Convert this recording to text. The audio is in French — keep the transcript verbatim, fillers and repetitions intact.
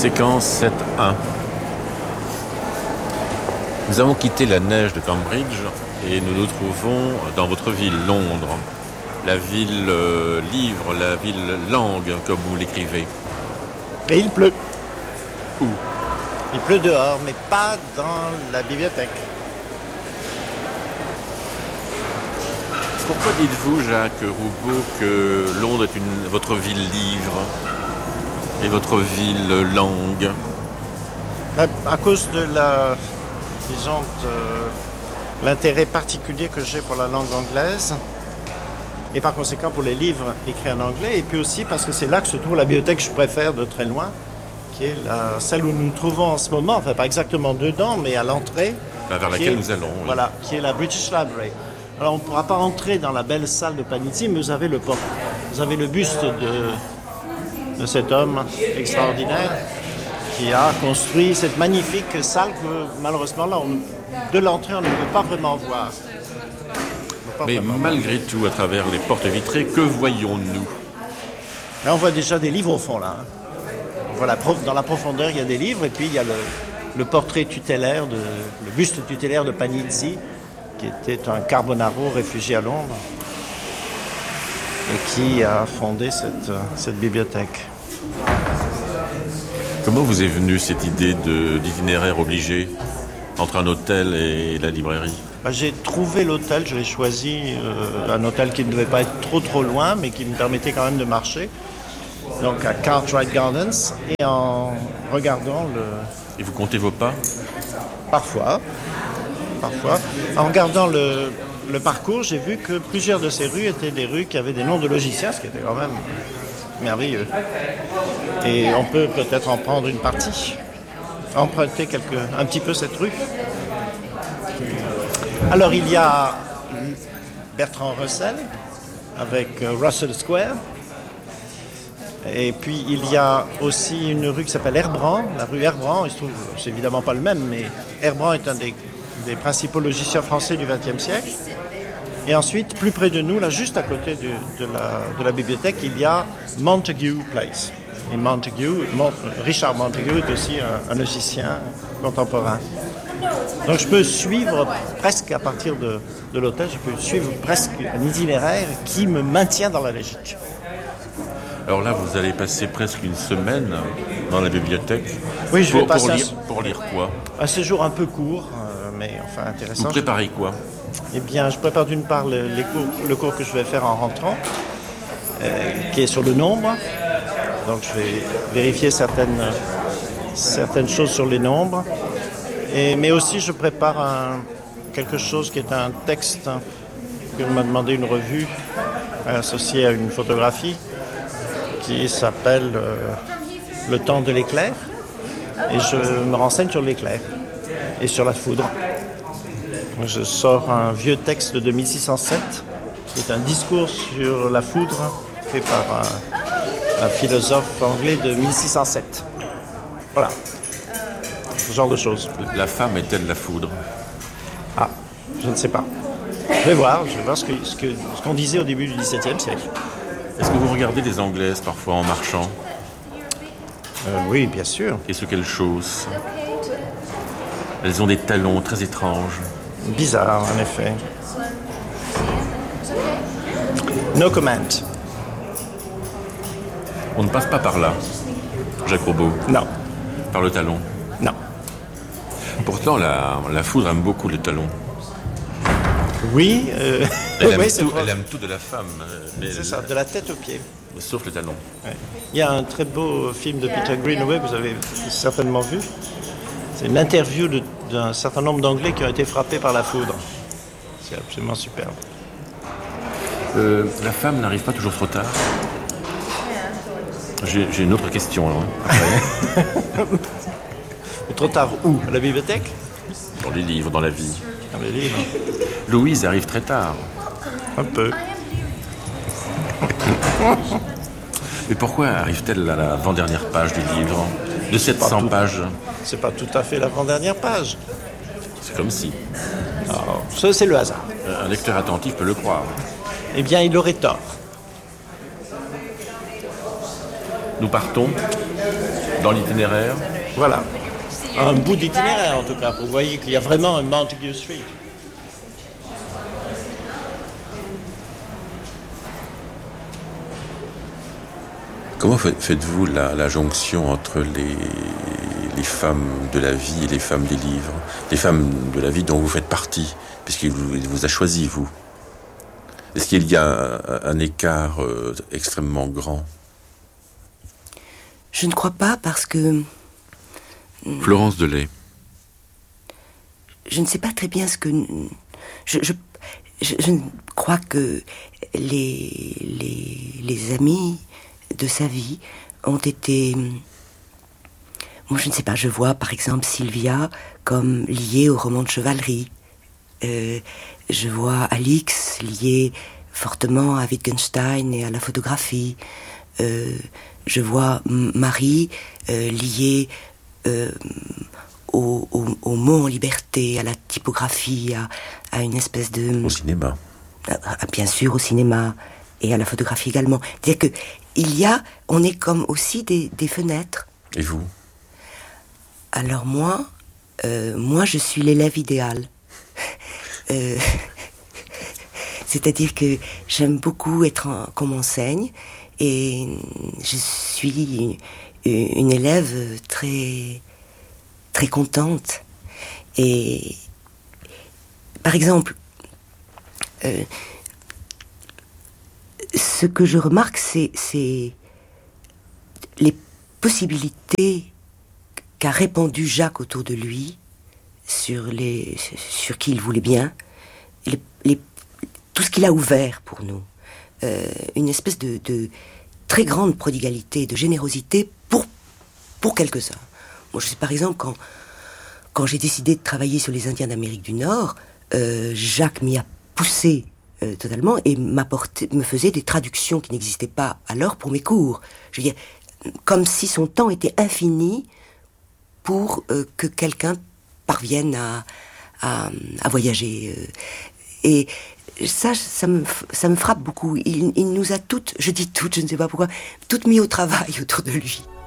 Séquence sept un. Nous avons quitté la neige de Cambridge et nous nous trouvons dans votre ville, Londres. La ville euh, livre, la ville langue, comme vous l'écrivez. Et il pleut. Où? Il pleut dehors, mais pas dans la bibliothèque. Pourquoi dites-vous, Jacques Roubaud, que Londres est une, votre ville livre et votre ville langue? À cause de la, disons, de l'intérêt particulier que j'ai pour la langue anglaise et par conséquent pour les livres écrits en anglais, et puis aussi parce que c'est là que se trouve la bibliothèque que je préfère de très loin, qui est la, celle où nous nous trouvons en ce moment, enfin pas exactement dedans, mais à l'entrée. Là, vers laquelle est, nous allons. Oui. Voilà, qui est la British Library. Alors on ne pourra pas entrer dans la belle salle de Panizzi, mais vous avez le port, vous avez le buste de, de cet homme extraordinaire qui a construit cette magnifique salle que malheureusement là, on, de l'entrée, on ne peut pas vraiment voir. Pas mais vraiment malgré voir. tout, à travers les portes vitrées, que voyons-nous? Là, on voit déjà des livres au fond là. On voit la prof, dans la profondeur, il y a des livres, et puis il y a le, le portrait tutélaire, de, le buste tutélaire de Panizzi, qui était un carbonaro réfugié à Londres et qui a fondé cette, cette bibliothèque. Comment vous est venue cette idée de, d'itinéraire obligé entre un hôtel et la librairie? Ben, j'ai trouvé l'hôtel, je l'ai choisi, euh, un hôtel qui ne devait pas être trop trop loin, mais qui me permettait quand même de marcher. Donc à Cartwright Gardens, et en regardant le... Et vous comptez vos pas? Parfois. Parfois. En regardant le, le parcours, j'ai vu que plusieurs de ces rues étaient des rues qui avaient des noms de logiciens, ce qui était quand même merveilleux. Et on peut peut-être en prendre une partie, emprunter quelque, un petit peu cette rue. Alors il y a Bertrand Russell avec Russell Square. Et puis il y a aussi une rue qui s'appelle Herbrand, la rue Herbrand. Il se trouve, c'est évidemment pas le même, mais Herbrand est un des des principaux logiciens français du vingtième siècle. Et ensuite, plus près de nous, là, juste à côté de, de, la, de la bibliothèque, il y a Montague Place. Et Montague, Mont, Richard Montague est aussi un, un logicien contemporain. Donc je peux suivre presque, à partir de, de l'hôtel, je peux suivre presque un itinéraire qui me maintient dans la logique. Alors là, vous allez passer presque une semaine dans la bibliothèque. Oui, je pour, vais passer pour un, lire, pour lire quoi? Un séjour un peu court, euh, mais enfin intéressant. Vous préparez quoi? Eh bien, je prépare d'une part le, les cours, le cours que je vais faire en rentrant, euh, qui est sur le nombre. Donc je vais vérifier certaines, certaines choses sur les nombres. Et, mais aussi, je prépare un, quelque chose qui est un texte hein, que m'a demandé une revue associée à une photographie qui s'appelle euh, Le temps de l'éclair. Et je me renseigne sur l'éclair et sur la foudre. Je sors un vieux texte de mille six cent sept, qui est un discours sur la foudre fait par un, un philosophe anglais de mille six cent sept. Voilà, ce genre de choses. La femme est-elle la foudre? Ah, je ne sais pas. Je vais voir, je vais voir ce, que, ce, que, ce qu'on disait au début du dix-septième siècle. Est-ce que vous regardez des Anglaises parfois en marchant? Euh, oui, bien sûr. Et ce qu'elles chaussent? Elles ont des talons très étranges. Bizarre, en effet. No comment. On ne passe pas par là, Jacques Roubaud. Non. Par le talon. Non. Pourtant, la, la foudre aime beaucoup le talon. Oui. Euh... Elle, aime oui, tout, elle aime tout de la femme. Mais c'est elle, ça, de la tête aux pieds. Sauf le talon. Ouais. Il y a un très beau film de Peter Greenaway, vous avez certainement vu. C'est une interview de, d'un certain nombre d'Anglais qui ont été frappés par la foudre. C'est absolument superbe. Euh, la femme n'arrive pas toujours trop tard. J'ai, j'ai une autre question. Hein, trop tard où? À la bibliothèque? Dans les livres, dans la vie. Dans les livres. Louise arrive très tard. Un peu. Mais pourquoi arrive-t-elle à l'avant-dernière page du livre? De sept cents pages. C'est pas tout à fait l'avant-dernière page. C'est comme si. Alors, ça, c'est le hasard. Un lecteur attentif peut le croire. Eh bien, il aurait tort. Nous partons. Dans l'itinéraire? Voilà. Un bout d'itinéraire, en tout cas. Vous voyez qu'il y a vraiment un Montague Street. Comment faites-vous la, la jonction entre les, les femmes de la vie et les femmes des livres? Les femmes de la vie dont vous faites partie, puisqu'il vous, il vous a choisi, vous. Est-ce qu'il y a un, un écart euh, extrêmement grand? Je ne crois pas, parce que... Florence Delay. Je ne sais pas très bien ce que... Je, je, je, je crois que les, les, les amis de sa vie ont été... Moi, je ne sais pas, je vois par exemple Sylvia comme liée au roman de chevalerie. Euh, je vois Alix liée fortement à Wittgenstein et à la photographie. Euh, je vois Marie euh, liée euh, au, au, au mot en liberté, à la typographie, à, à une espèce de... Au cinéma. À, à, bien sûr, au cinéma et à la photographie également. C'est-à-dire que il y a, on est comme aussi des, des fenêtres. Et vous? Alors moi, euh, moi je suis l'élève idéal. euh, C'est-à-dire que j'aime beaucoup être en, qu'on m'enseigne, et je suis une, une élève très très contente. Et par exemple, euh, ce que je remarque, c'est, c'est les possibilités qu'a répandu Jacques autour de lui, sur, les, sur qui il voulait bien, les, les, tout ce qu'il a ouvert pour nous. Euh, une espèce de, de très grande prodigalité, de générosité pour, pour quelques-uns. Moi, je sais par exemple, quand, quand j'ai décidé de travailler sur les Indiens d'Amérique du Nord, euh, Jacques m'y a poussé euh, totalement et m'apportait, me faisait des traductions qui n'existaient pas alors pour mes cours. Je veux dire, comme si son temps était infini pour euh, que quelqu'un parvienne à, à, à voyager. Euh, et ça, ça me, ça me frappe beaucoup. Il, il nous a toutes, je dis toutes, je ne sais pas pourquoi, toutes mis au travail autour de lui.